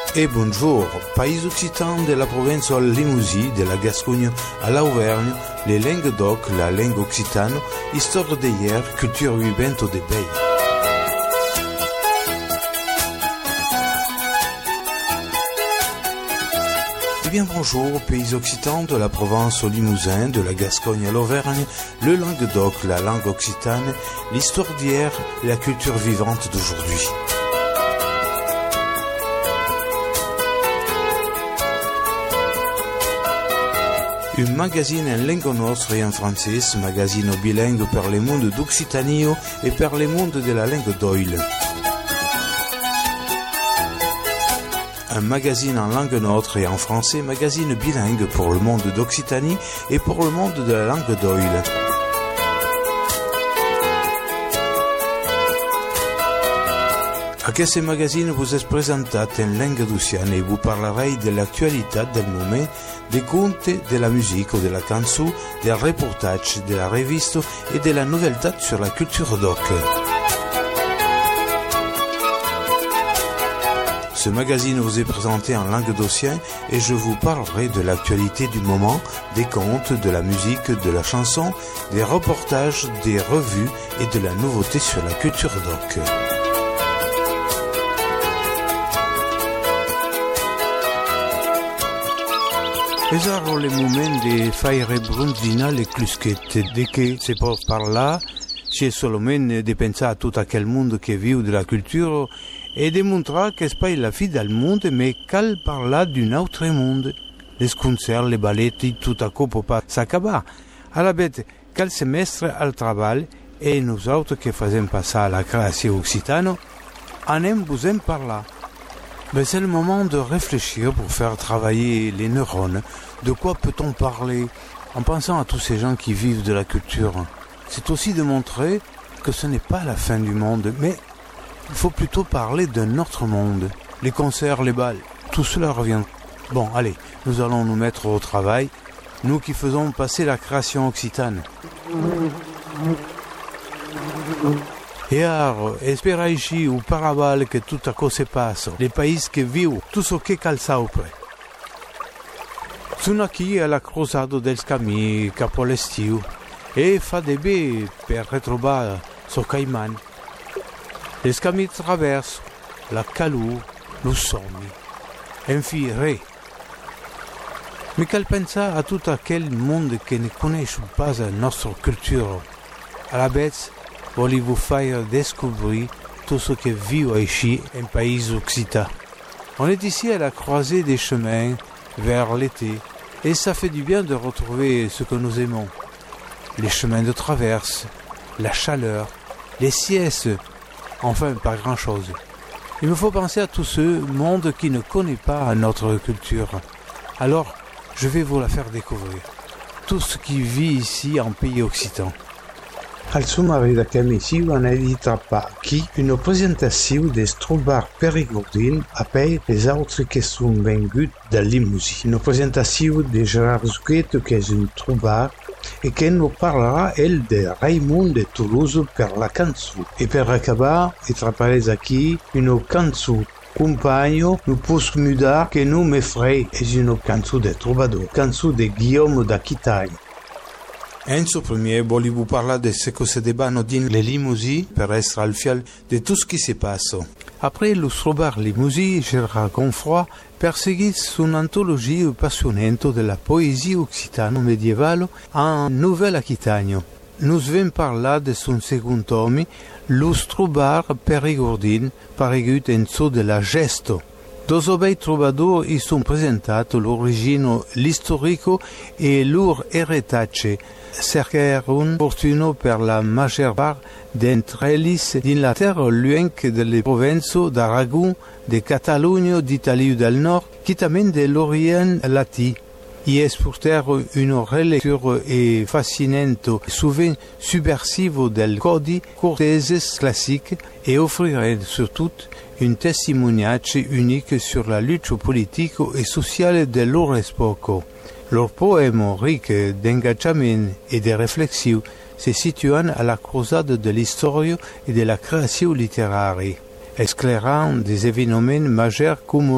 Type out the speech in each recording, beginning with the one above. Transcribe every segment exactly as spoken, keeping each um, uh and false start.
Et bonjour, pays occitans de la province de Limousin, de la Gascogne à l'Auvergne, les langues d'oc, la langue occitane, histoire d'hier, culture vivante des pays. Eh bien bonjour, pays occitans de la province au Limousin, de la Gascogne à l'Auvergne, le Languedoc, la langue occitane, l'histoire d'hier et la culture vivante d'aujourd'hui. Un magazine en langue nostra et en français, magazine bilingue per le monde d'Occitanie et per le monde de la langue d'Oil. Un magazine en langue nôtre et en français, magazine bilingue pour le monde d'Occitanie et pour le monde de la langue d'Oil. Aquest magazine vous est présenté en langue d'Occitanie et vous parlerez de l'actualité del moment, des contes, de la musique ou de la chanson, des reportages, de la reviste et de la nouveauté sur la culture d'oc. Ce magazine vous est présenté en langue d'Occitanie et je vous parlerai de l'actualité du moment, des contes, de la musique, de la chanson, des reportages, des revues et de la nouveauté sur la culture d'oc. Es ara le moment de faire bronzina le clusquette, de que se pot parlar, c'è solamente de pensar a tot aquel monde que viu de la culture et de montrar que és pas la fi del monde, mais cal parlar d'un autre monde. Les concerts, les ballets, tout a coup peut pas s'acabar. A la bête, cal se mestre al treball et nous autres que faisem passar la création occitane, anem vous en parlar. Mais c'est le moment de réfléchir pour faire travailler les neurones. De quoi peut-on parler en pensant à tous ces gens qui vivent de la culture? C'est aussi de montrer que ce n'est pas la fin du monde, mais il faut plutôt parler d'un autre monde. Les concerts, les bals, tout cela revient. Bon, allez, nous allons nous mettre au travail, nous qui faisons passer la création occitane. Et alors, espera ici ou paraval que tout à coup se passe, les pays que vivent, tout ce que cal saupre. Sono qui à la crosada dels camins cap a l'estiu e fa de bé per retrobar so caiman. Les camins traversent la calor, lo somni, enfi re. Mais cal pensa a tout aquel monde que ne connaît pas notre culture. À la bête, voulez-vous faire découvrir tout ce que vit ici en pays occitan. On est ici à la croisée des chemins vers l'été et ça fait du bien de retrouver ce que nous aimons. Les chemins de traverse, la chaleur, les siestes, enfin pas grand-chose. Il me faut penser à tout ce monde qui ne connaît pas notre culture. Alors, je vais vous la faire découvrir. Tout ce qui vit ici en pays occitan. Al summari d'aquest missiu han editat aquí una presentació des trobars Perigordin a pell les autres que són venguts de Limousin. Una presentació de Gerard Zucchetto, que és un trobar, et que nous parlera, elle, de Raymond de Toulouse per la cançó. Et per acabar, et traparez aquí una cançó compagno, nous pousse mudar que nous m'effraie, és una cançó de trobador, cançó de Guillaume d'Aquitaine. Enzo premier, voulez vous parler de ce que se débat dans les Limousin pour être al fiel de tout ce qui se passe. Après le trobar Limousin, Gérard Gonfroy perseguit une anthologie passionnante de la poésie occitane médiévale en Nouvelle-Aquitaine. Nous venons parler de son second tome, Los Trobar Perigordin, paregut en so de la gesto. Dos obei trovadors y sont presentat l'origine, l'historico et leur héritage. Cercaron fortuno per la majeure part d'entre ells din la terre luenc de les provinces d'Aragon, de Catalunya, d'Italie del Nord, qui t'amène de l'Orient latí. Y es pourtant une relecture et fascinante, souvent subversive del codi cortéses classique et offrirait surtout un témoignage unique sur la lutte politique et sociale de leur époque. Leurs poèmes riches d'engagement et de réflexion se situent à la croisade de l'histoire et de la création littéraire, éclairant des événements majeurs comme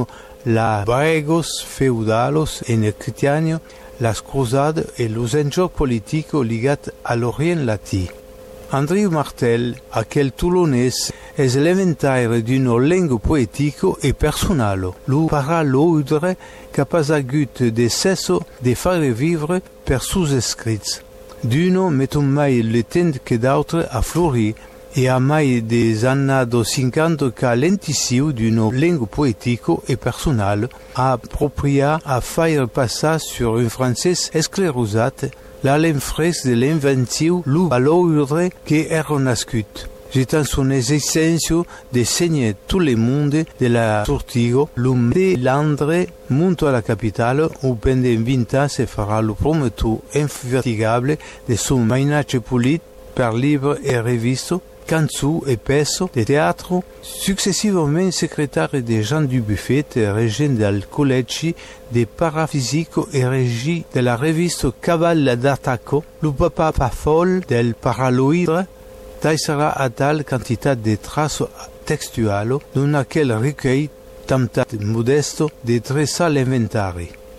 la Bregos Feudalos en Aquitania, las cruzades e los enjocs politici ligati all'Orient Latí. Andreu Martel, aquel toulonnais, es l'inventaire d'une langue poétique et personnelle, le paraloidre capaz agut de cesso de faire vivre per sus escrits. D'uno meton mai le temps que d'autre a fleurir, et a mai des années cinquante qu'a lenticiu d'une langue poétique et personnelle, a approprié à faire passer sur un français esclérosat la langue fraîche de l'invention, le valoure que era nascut. Jetant son existence de saigner tout le monde de la Sortigo, l'homme de Landre monte à la capitale où pendant vingt ans se fera le prometteur infatigable de son ménage politique par livre et reviste, canzou et peso de théâtre, successivement secrétaire des gens du buffet et régent del collège de paraphysique et régie de la reviste Cabal d'Ataco, le papa folle del paraloïdre, taillera à telle quantité de traces textuelles dans laquelle recueil tamtat modesto de tressa l'inventaire.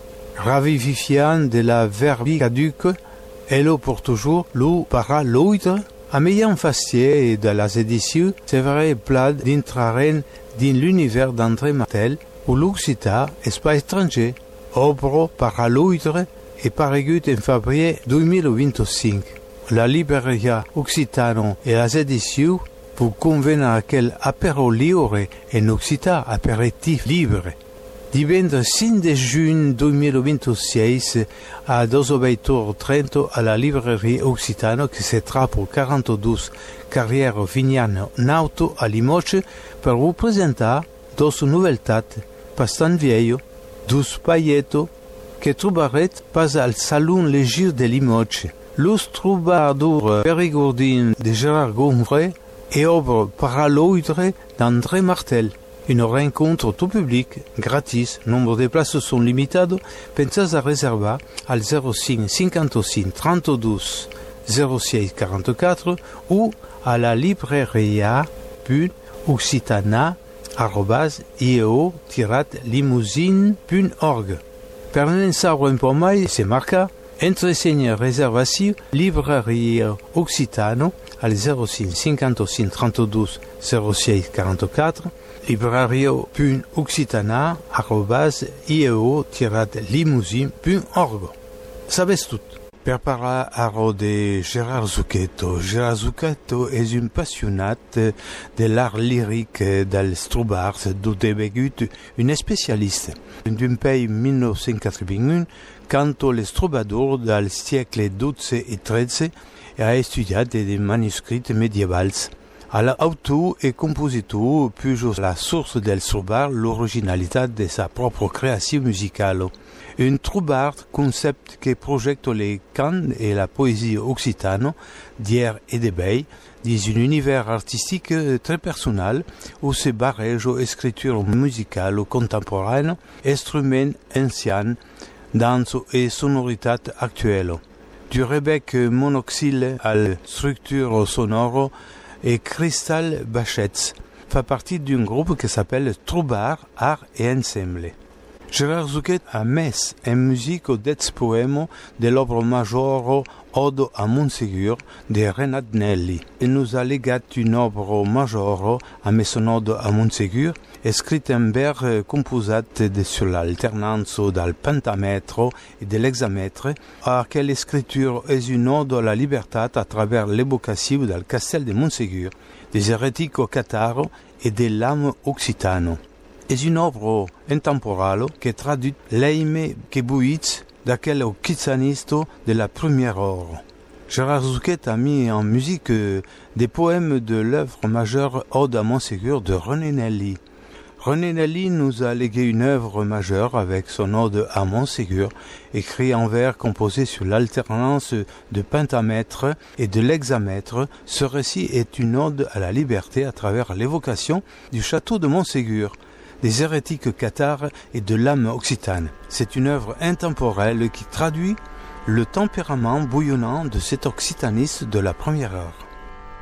Ravivifiant de la verbi caduque, elle pour toujours le paraloïdre, a meilleur facier de las éditions, c'est vrai plat d'intraren dans l'univers d'André Martel, où l'Occitan est pas étranger, obro paraloïdre et paregut en février deux mille vingt-cinq. La Libreria Occitano et las éditions vous conviennent quel apéro libre en Occitan apéritif libre. Divendres cinq de juin deux mille vingt-six à deux heures trente à la librairie Occitano qui se trouve pour quarante-deux Carrière Vignano Nauto à Limoges pour vous présenter deux nouvelles dates bastant vieilles, deux paillettes que trouverez pas al Salon Légir de Limoges. Los troubadours périgourdins de Gérard Gonfray et œuvre paraloïdre d'André Martel. Une rencontre tout public, gratis, nombre de places sont limitées, pensez à réserver al zéro cinq cinquante-cinq trente-deux zéro six quarante-quatre ou à la libreria occitana arobase i e o tiret limousine point org. Per ne savoir un peu mai, c'est marqué Entresegna réservation Libreria Occitano al zéro cinq cinquante-cinq trente-deux zéro six quarante-quatre librario.occitana arobase i e o tiret limousine point org. Sabes tout. Per parlar ara de Gérard Zucchetto. Gérard Zucchetto és un passionat de l'art lyrique dels troubards, d'où devenut un spécialiste. D'un pays mille neuf cent quatre-vingt-un, quand les troubadours del siècle douze et treize a étudié des manuscrits médiévals. À l'auteur et compositeur puise la source del troubar l'originalité de sa propre création musicale. Un troubard concept qui projette les cants et la poésie occitane d'hier et de veille dans un univers artistique très personnel où se barrage écriture musicale contemporaine, instruments anciens, danse et sonorité actuelle. Du rebec monoxyle à la structure sonore et Crystal Bachets fait partie d'un groupe qui s'appelle Troubard, Art et Ensemble. Gérard Zucchetto a mis en musique des poèmes de l'œuvre majeure Ode à Montségur de Renat Nelli. Il nous a légué une œuvre majeure à son Ode à Montségur, écrite en vers composée sur l'alternance del pentamètre et de l'hexamètre, à laquelle l'écriture est une ode à la liberté à travers l'évocation del castel de Montségur, des hérétiques cathares et de l'âme occitane. C'est une œuvre intemporale qui traduit l'aimé que bouillit d'aquel occitaniste de la première heure. Gérard Zucchetto a mis en musique des poèmes de l'œuvre majeure Ode à Montségur de René Nelli. René Nelli nous a légué une œuvre majeure avec son Ode à Montségur, écrit en vers composé sur l'alternance de pentamètre et de l'hexamètre. Ce récit est une ode à la liberté à travers l'évocation du château de Montségur, des hérétiques cathares et de l'âme occitane. C'est une œuvre intemporelle qui traduit le tempérament bouillonnant de cet occitaniste de la première heure.